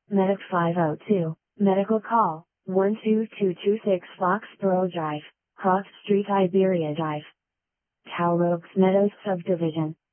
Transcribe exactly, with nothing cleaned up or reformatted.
Medic five oh two, medical call, one two two two six Foxborough Drive, Cross Street, Iberia Drive. Tower Oaks Meadows Subdivision.